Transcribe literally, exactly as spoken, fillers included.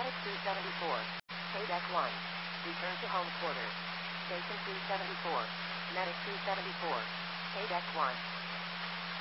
Medic two seventy-four. K-Deck one. Return to home quarters. Station two seventy-four. Medic two seventy-four. K-Deck one.